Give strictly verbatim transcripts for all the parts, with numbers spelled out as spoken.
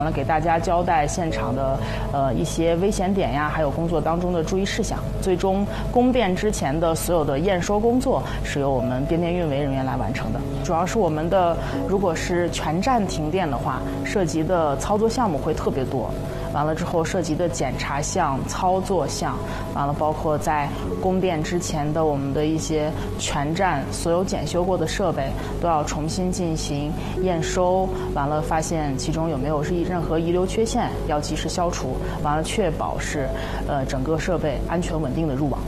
完了，给大家交代现场的呃一些危险点呀，还有工作当中的注意事项。最终供电之前的所有的验收工作是由我们变电运维人员来完成的。主要是我们的如果是全站停电的话，涉及的操作项目会特别多。完了之后涉及的检查项、操作项，完了包括在供电之前的我们的一些全站所有检修过的设备都要重新进行验收，完了发现其中有没有是任何遗留缺陷，要及时消除，完了确保是呃整个设备安全稳定的入网。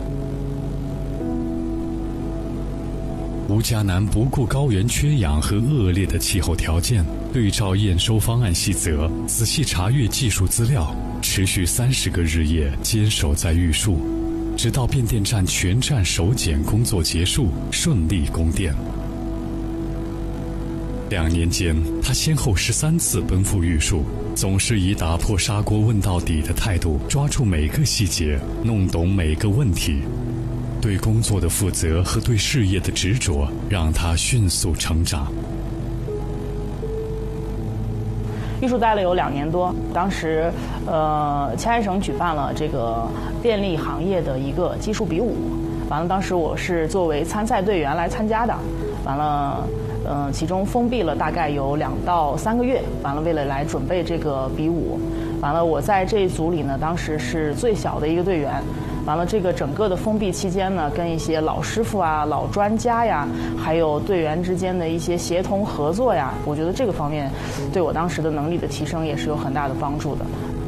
吴嘉南不顾高原缺氧和恶劣的气候条件，对照验收方案细则，仔细查阅技术资料，持续三十个日夜坚守在玉树，直到变电站全站首检工作结束，顺利供电。两年间，他先后十三次奔赴玉树，总是以打破砂锅问到底的态度，抓住每个细节，弄懂每个问题。对工作的负责和对事业的执着，让他迅速成长。 玉树待了有两年多，当时，呃，青海省举办了这个电力行业的一个技术比武，完了，当时我是作为参赛队员来参加的，完了，嗯、呃，其中封闭了大概有两到三个月，完了，为了来准备这个比武，完了，我在这一组里呢，当时是最小的一个队员。完了，这个整个的封闭期间呢，跟一些老师傅啊、老专家呀，还有队员之间的一些协同合作呀，我觉得这个方面对我当时的能力的提升也是有很大的帮助的。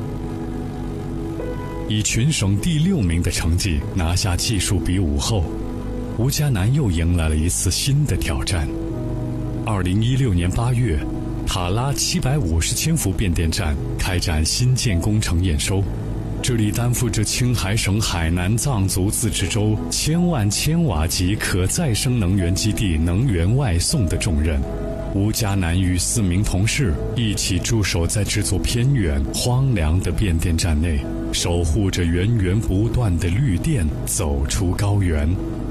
以全省第六名的成绩拿下技术比武后，吴嘉南又迎来了一次新的挑战。二零一六年八月，塔拉七百五十千伏变电站开展新建工程验收。这里担负着青海省海南藏族自治州千万千瓦级可再生能源基地能源外送的重任。吴嘉南与四名同事一起驻守在这座偏远荒凉的变电站内，守护着源源不断的绿电，走出高原。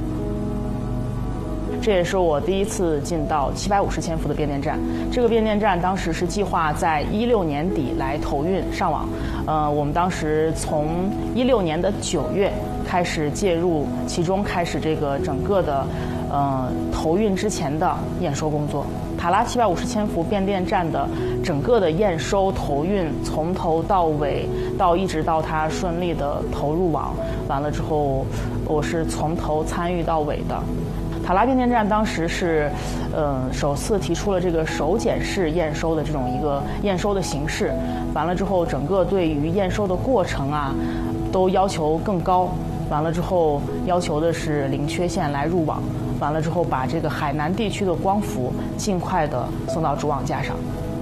这也是我第一次进到七百五十千伏的变电站。这个变电站当时是计划在一六年底来投运上网。呃，我们当时从一六年的九月开始介入其中，开始这个整个的呃投运之前的验收工作。塔拉七百五十千伏变电站的整个的验收投运，从头到尾到一直到它顺利的投入网，完了之后，我是从头参与到尾的。塔拉变电站当时是，呃，首次提出了这个首检式验收的这种一个验收的形式。完了之后，整个对于验收的过程啊，都要求更高。完了之后，要求的是零缺陷来入网。完了之后，把这个海南地区的光伏尽快的送到主网架上。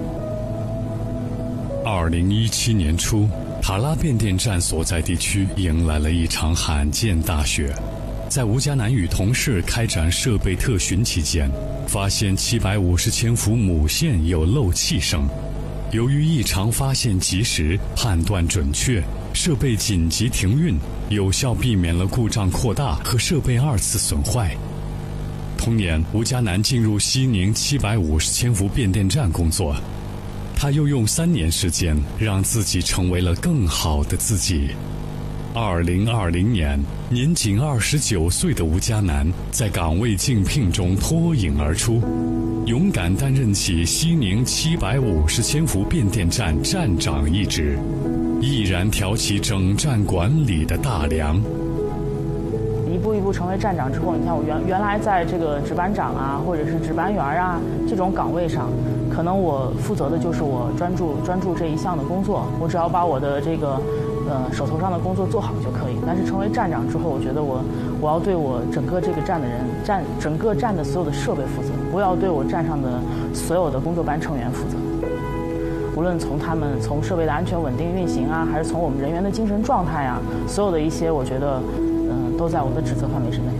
二零一七年初，塔拉变电站所在地区迎来了一场罕见大雪。在吴嘉南与同事开展设备特巡期间，发现七百五十千伏母线有漏气声。由于异常发现及时，判断准确，设备紧急停运，有效避免了故障扩大和设备二次损坏。同年，吴嘉南进入西宁七百五十千伏变电站工作，他又用三年时间让自己成为了更好的自己。二零二零年，年仅二十九岁的吴嘉南在岗位竞聘中脱颖而出，勇敢担任起西宁七百五十千伏变电站站长一职，毅然挑起整站管理的大梁。 一步一步成为站长之后，你看我原原来在这个值班长啊，或者是值班员啊这种岗位上，可能我负责的就是我专注专注这一项的工作，我只要把我的这个呃手头上的工作做好就可以。但是成为站长之后，我觉得我我要对我整个这个站的人站整个站的所有的设备负责，我要对我站上的所有的工作班成员负责。无论从他们从设备的安全稳定运行啊，还是从我们人员的精神状态啊，所有的一些，我觉得嗯、呃、都在我的职责范围之内。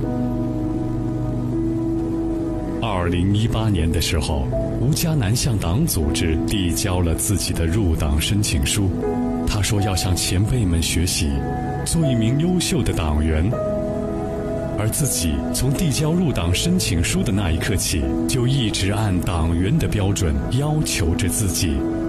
二零一八年的时候，吴嘉南向党组织递交了自己的入党申请书。他说要向前辈们学习，做一名优秀的党员。而自己从递交入党申请书的那一刻起，就一直按党员的标准要求着自己。